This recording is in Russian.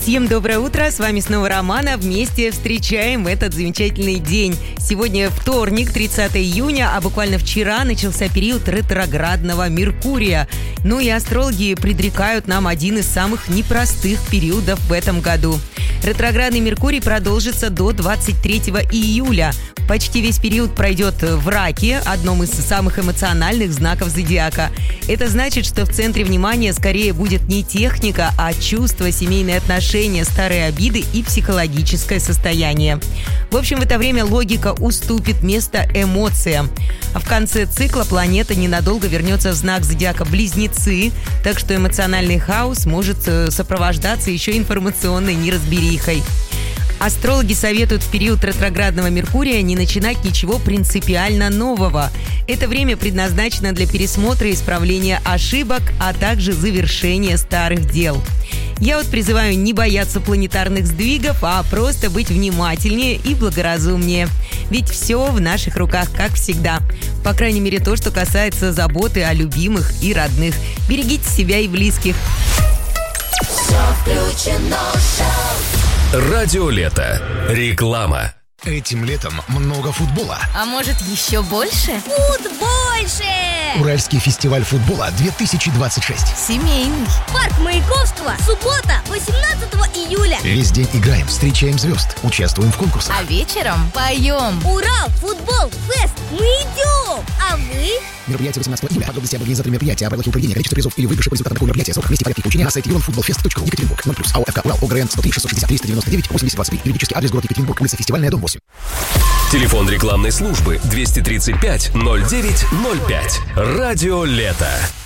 Всем доброе утро, с вами снова Романа. Вместе встречаем этот замечательный день. Сегодня вторник, 30 июня, а буквально вчера начался период ретроградного Меркурия. Ну и астрологи предрекают нам один из самых непростых периодов в этом году. Ретроградный Меркурий продолжится до 23 июля. Почти весь период пройдет в Раке, одном из самых эмоциональных знаков зодиака. Это значит, что в центре внимания скорее будет не техника, а чувства, семейные отношения, старые обиды и психологическое состояние. В общем, в это время логика уступит место эмоциям. А в конце цикла планета ненадолго вернется в знак зодиака Близнецы, так что эмоциональный хаос может сопровождаться еще информационной неразберихой. Астрологи советуют в период ретроградного Меркурия не начинать ничего принципиально нового. Это время предназначено для пересмотра и исправления ошибок, а также завершения старых дел. Я призываю не бояться планетарных сдвигов, а просто быть внимательнее и благоразумнее. Ведь все в наших руках, как всегда. По крайней мере, то, что касается заботы о любимых и родных. Берегите себя и близких. Радио Лето. Реклама. Этим летом много футбола. А может, еще больше? Футбольше! Уральский фестиваль футбола 2026. Семейный. Парк Маяковского. Суббота, 18 июля. Весь день играем, встречаем звезд, участвуем в конкурсах. А вечером поем. Урал, футбол, фест. Мы идем! А вы? Мероприятие 18 июля. Подробности об организаторе мероприятия, о правилах проведения, количество призов или выигрыша по результатам такого мероприятия, срок вместе порядке получения на сайте eurofootballfest.ru. Екатеринбург. 0+. АО ФК Урал. ОГРН 103 660 399 8023. Юридический адрес: город Екатеринбург, улица Фестивальная, дом 8. Телефон рекламной службы 235 09 05. Радио Лето.